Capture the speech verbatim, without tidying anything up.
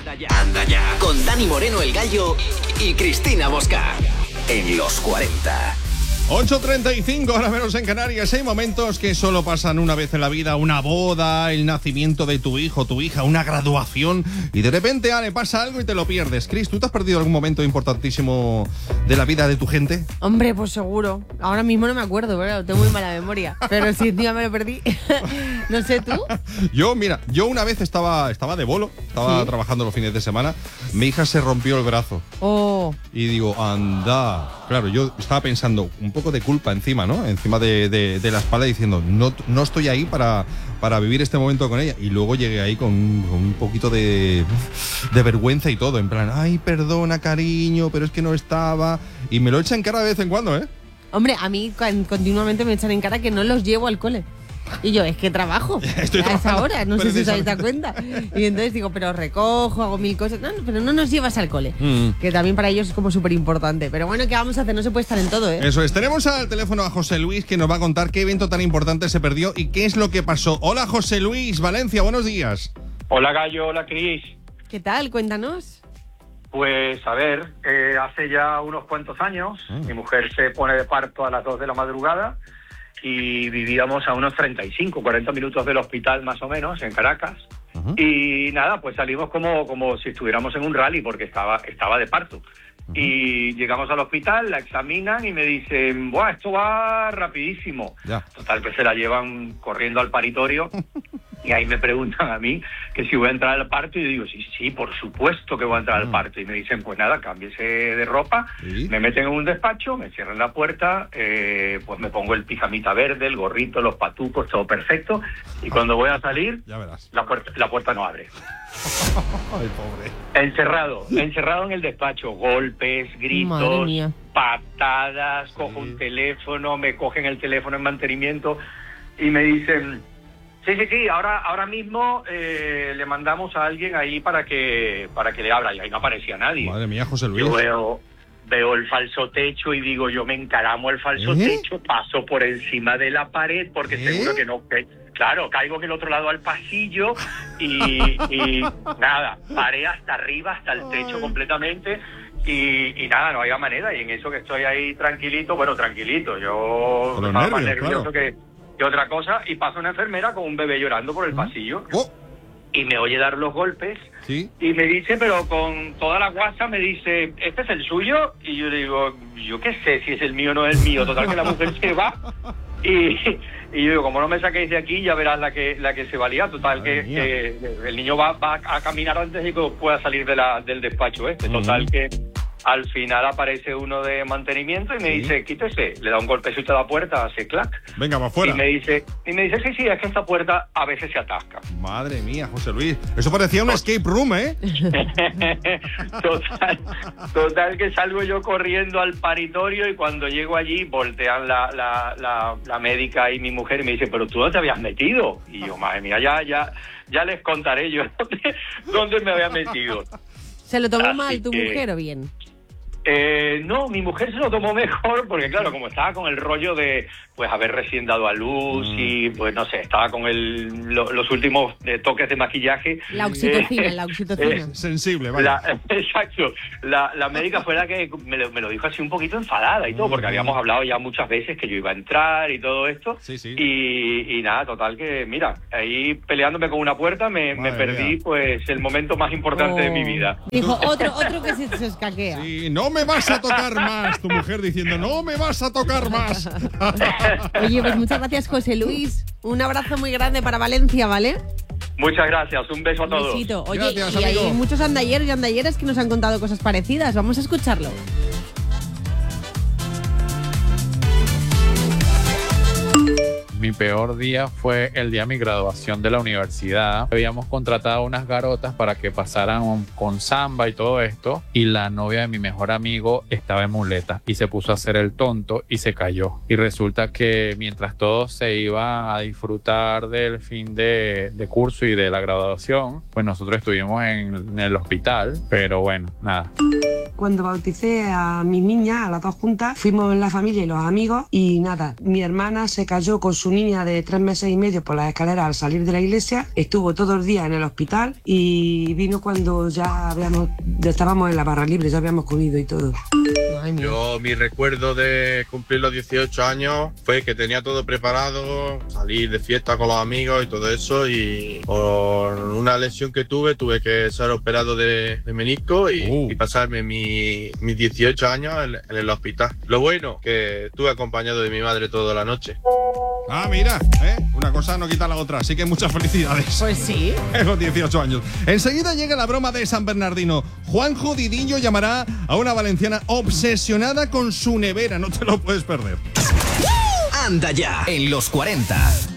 Anda ya, anda ya. Con Dani Moreno el Gallo y Cristina Mosca. En los cuarenta. ocho treinta y cinco, ahora menos en Canarias. Hay momentos que solo pasan una vez en la vida. Una boda, el nacimiento de tu hijo, tu hija, una graduación. Y de repente, ah, le pasa algo y te lo pierdes. Cris, ¿tú te has perdido algún momento importantísimo de la vida de tu gente? Hombre, pues seguro. Ahora mismo no me acuerdo, pero tengo muy mala memoria. Pero si encima me lo perdí. No sé, ¿tú? Yo, mira, yo una vez estaba, estaba de bolo. Estaba ¿Sí? trabajando los fines de semana. Mi hija se rompió el brazo. Oh. Y digo, anda. Claro, yo estaba pensando un poco de culpa encima, ¿no? Encima de, de, de la espalda, diciendo, no, no estoy ahí para, para vivir este momento con ella. Y luego llegué ahí con, con un poquito de, de vergüenza y todo. En plan, ay, perdona, cariño, pero es que no estaba. Y me lo echan en cara de vez en cuando, ¿eh? Hombre, a mí continuamente me echan en cara que no los llevo al cole. Y yo, es que trabajo Estoy a esa hora, no sé si os habéis dado precisamente. cuenta. Y entonces digo, pero recojo, hago mil cosas. No, no, pero no nos llevas al cole. Mm. Que también para ellos es como súper importante. Pero bueno, ¿qué vamos a hacer? No se puede estar en todo, ¿eh? Eso es. Tenemos al teléfono a José Luis, que nos va a contar qué evento tan importante se perdió y qué es lo que pasó. Hola, José Luis, Valencia, buenos días. Hola, Gallo, hola, Cris. ¿Qué tal? Cuéntanos. Pues, a ver, eh, hace ya unos cuantos años, Mm. mi mujer se pone de parto a las dos de la madrugada y vivíamos a unos treinta y cinco, cuarenta minutos del hospital más o menos, en Caracas. Uh-huh. Y nada, pues salimos como, como si estuviéramos en un rally porque estaba, estaba de parto. Uh-huh. Y llegamos al hospital, la examinan y me dicen, ¡buah, esto va rapidísimo! Ya. Total, que se la llevan corriendo al paritorio. Y ahí me preguntan a mí que si voy a entrar al parto y yo digo, sí, sí, por supuesto que voy a entrar Mm. al parto. Y me dicen, pues nada, cámbiese de ropa, ¿Sí? me meten en un despacho, me cierran la puerta, eh, pues me pongo el pijamita verde, el gorrito, los patucos, todo perfecto. Y cuando voy a salir, Ya verás. la puerta, la puerta no abre. Ay, pobre. Encerrado, encerrado en el despacho, golpes, Madre gritos, mía. patadas, Sí. cojo un teléfono, me cogen el teléfono en mantenimiento y me dicen, sí, sí, sí, ahora ahora mismo eh, le mandamos a alguien ahí para que para que le abra, y ahí no aparecía nadie. Madre mía, José Luis. Yo veo, veo el falso techo y digo, yo me encaramo el falso ¿Eh? techo, paso por encima de la pared porque ¿Eh? seguro que no... Que, claro, caigo en el otro lado al pasillo y, y nada, paré hasta arriba, hasta el techo Ay. completamente y, y nada, no había manera. Y en eso que estoy ahí tranquilito, bueno, tranquilito, yo Con los estaba más nervios, nervioso claro. que, que otra cosa, y pasa una enfermera con un bebé llorando por el pasillo Oh, y me oye dar los golpes. sí. Y me dice, pero con toda la guasa, me dice, ¿este es el suyo? Y yo digo, yo qué sé si es el mío o no es el mío. Total, que la mujer se va. Y, y yo digo, como no me saquéis de aquí, ya verás la que la que se valía. Total, Madre que, mía. que el niño va, va a caminar antes de que pueda salir de la, del despacho este. Total, Ujú. que al final aparece uno de mantenimiento y me Sí. dice, quítese. Le da un golpecito a la puerta, hace clac. Venga, va afuera. Y me dice, y me dice, sí, sí, es que esta puerta a veces se atasca. Madre mía, José Luis. Eso parecía un escape room, ¿eh? total, total que salgo yo corriendo al paritorio y cuando llego allí voltean la, la, la, la médica y mi mujer y me dice, pero tú no te habías metido. Y yo, madre mía, ya, ya, ya les contaré yo dónde, dónde me había metido. ¿Se lo tomó Así mal tu que- mujer o bien? Eh, no, mi mujer se lo tomó mejor porque claro, como estaba con el rollo de pues haber recién dado a luz Mm. y pues no sé, estaba con el, lo- los últimos eh, toques de maquillaje. La oxitocina, Eh, la oxitocina. eh, Sensible, vale. La, exacto. La, la médica fue la que me lo, me lo dijo así un poquito enfadada y todo, porque Mm. habíamos hablado ya muchas veces que yo iba a entrar y todo esto. Sí, sí. Y, y nada, total que, mira, ahí peleándome con una puerta me, me Madre perdí mía. pues el momento más importante de mi vida. Oh. Dijo, otro, otro que se, se escaquea. Sí, no me vas a tocar más. Tu mujer diciendo, no me vas a tocar más. Oye, pues muchas gracias, José Luis. Un abrazo muy grande para Valencia, ¿vale? Muchas gracias, un beso a Un todos. besito. Oye, Gracias, y amigo. hay muchos andalleros y andalleras que nos han contado cosas parecidas. Vamos a escucharlo. Mi peor día fue el día de mi graduación de la universidad. Habíamos contratado unas garotas para que pasaran con samba y todo esto, y la novia de mi mejor amigo estaba en muleta y se puso a hacer el tonto y se cayó. Y resulta que mientras todos se iban a disfrutar del fin de, de curso y de la graduación, pues nosotros estuvimos en, en el hospital, pero bueno, nada. cuando bauticé a mis niñas, a las dos juntas, fuimos la familia y los amigos y nada, mi hermana se cayó con su niña de tres meses y medio por las escaleras al salir de la iglesia, estuvo todo el día en el hospital y vino cuando ya habíamos, ya estábamos en la barra libre, ya habíamos comido y todo. Ay, mía. Yo, mi recuerdo de cumplir los dieciocho años fue que tenía todo preparado, salir de fiesta con los amigos y todo eso, y por una lesión que tuve, tuve que ser operado de, de menisco y, uh. y pasarme mi, mis dieciocho años en, en el hospital. Lo bueno, que estuve acompañado de mi madre toda la noche. Ah, mira, ¿eh? Una cosa no quita la otra, así que muchas felicidades. Pues sí. En los dieciocho años. Enseguida llega la broma de San Bernardino. Juanjo Didillo llamará a una valenciana obsesionada con su nevera. No te lo puedes perder. Anda ya, en los cuarenta.